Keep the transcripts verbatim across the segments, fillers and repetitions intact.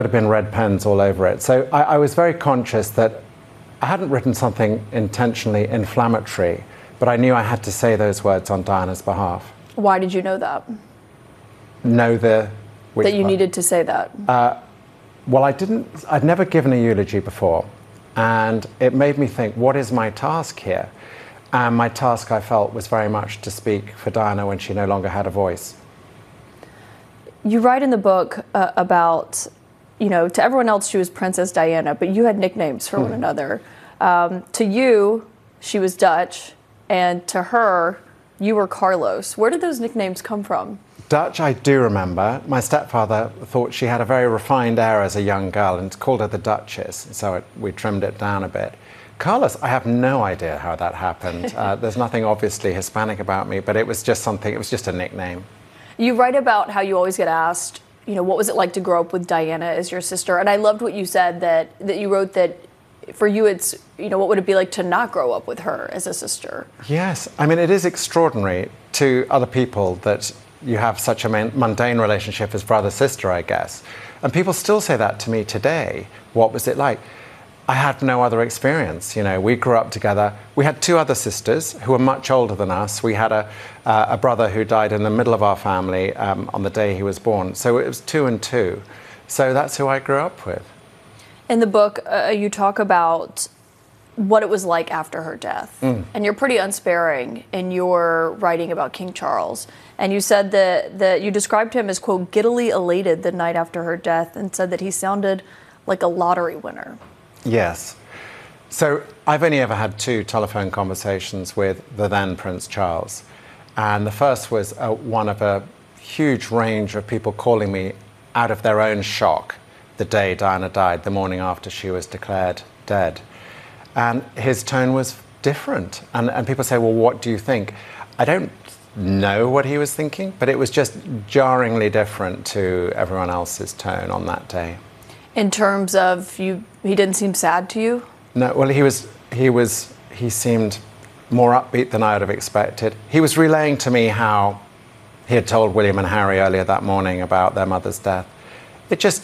have been red pens all over it. So I, I was very conscious that I hadn't written something intentionally inflammatory, but I knew I had to say those words on Diana's behalf. Why did you know that? Know the... Which that you part? needed to say that? Uh, well, I didn't... I'd never given a eulogy before, and it made me think, what is my task here? And my task, I felt, was very much to speak for Diana when she no longer had a voice. You write in the book uh, about, you know, to everyone else she was Princess Diana, but you had nicknames for mm. one another. Um, to you, she was Dutch, and to her, you were Carlos. Where did those nicknames come from? Dutch, I do remember. My stepfather thought she had a very refined air as a young girl and called her the Duchess, so it, we trimmed it down a bit. Carlos, I have no idea how that happened. uh, there's nothing obviously Hispanic about me, but it was just something, it was just a nickname. You write about how you always get asked, you know, what was it like to grow up with Diana as your sister? And I loved what you said, that, that you wrote that for you it's, you know, what would it be like to not grow up with her as a sister? Yes, I mean, it is extraordinary to other people that you have such a mundane relationship as brother-sister, I guess. And people still say that to me today. What was it like? I had no other experience. You know, we grew up together. We had two other sisters who were much older than us. We had a, uh, a brother who died in the middle of our family um, on the day he was born. So it was two and two. So that's who I grew up with. In the book, uh, you talk about what it was like after her death. Mm. And you're pretty unsparing in your writing about King Charles. And you said that, that you described him as, quote, giddily elated the night after her death, and said that he sounded like a lottery winner. Yes. So I've only ever had two telephone conversations with the then Prince Charles. And the first was uh, one of a huge range of people calling me out of their own shock the day Diana died, the morning after she was declared dead. And his tone was different. And, and people say, well, what do you think? I don't know what he was thinking, but it was just jarringly different to everyone else's tone on that day. In terms of, you, he didn't seem sad to you? No, well, he was, he was, he seemed more upbeat than I would have expected. He was relaying to me how he had told William and Harry earlier that morning about their mother's death. It just,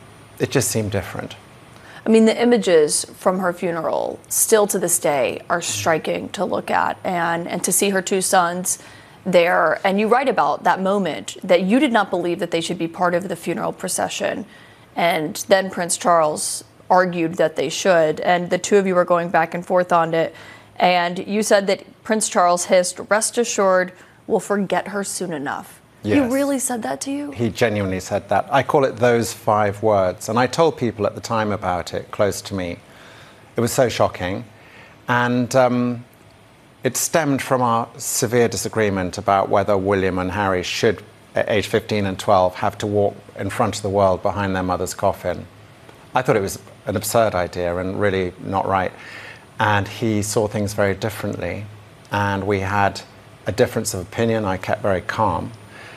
it just seemed different. I mean, the images from her funeral still to this day are striking to look at, and, and to see her two sons there. And you write about that moment, that you did not believe that they should be part of the funeral procession. And then Prince Charles argued that they should, and the two of you were going back and forth on it. And you said that Prince Charles hissed, "Rest assured, we'll forget her soon enough." Yes. He really said that to you? He genuinely said that. I call it those five words. And I told people at the time about it, close to me. It was so shocking. And um, it stemmed from our severe disagreement about whether William and Harry should, at age fifteen and twelve, have to walk in front of the world behind their mother's coffin. I thought it was an absurd idea and really not right. And he saw things very differently. And we had a difference of opinion. I kept very calm.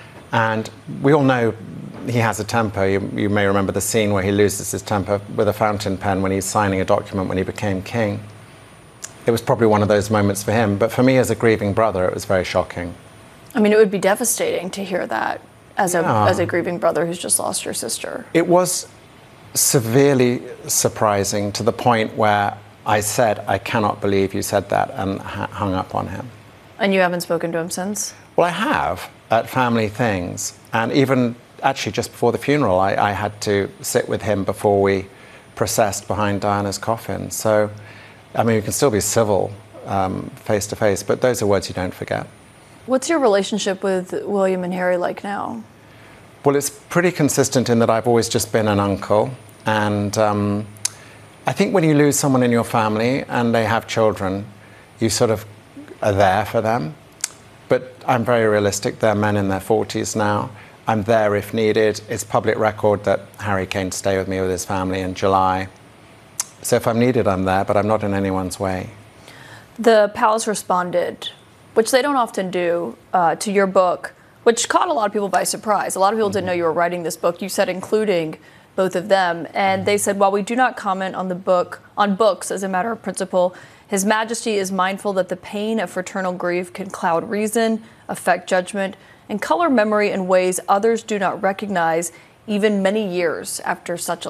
And we all know he has a temper. You, you may remember the scene where he loses his temper with a fountain pen when he's signing a document when he became king. It was probably one of those moments for him. But for me, as a grieving brother, it was very shocking. I mean, it would be devastating to hear that as a, yeah. as a grieving brother who's just lost your sister. It was severely surprising, to the point where I said, "I cannot believe you said that," and hung up on him. And you haven't spoken to him since? Well, I have, at family things. And even actually just before the funeral, I, I had to sit with him before we processed behind Diana's coffin. So, I mean, you can still be civil um, face to face, but those are words you don't forget. What's your relationship with William and Harry like now? Well, it's pretty consistent in that I've always just been an uncle. And um, I think when you lose someone in your family and they have children, you sort of are there for them. But I'm very realistic. They're men in their forties now. I'm there if needed. It's public record that Harry came to stay with me with his family in July. So if I'm needed, I'm there, but I'm not in anyone's way. The palace responded, which they don't often do, uh, to your book, which caught a lot of people by surprise. A lot of people mm-hmm. didn't know you were writing this book. You said including both of them. And they said, while we do not comment on the book, on books as a matter of principle, His Majesty is mindful that the pain of fraternal grief can cloud reason, affect judgment, and color memory in ways others do not recognize, even many years after such a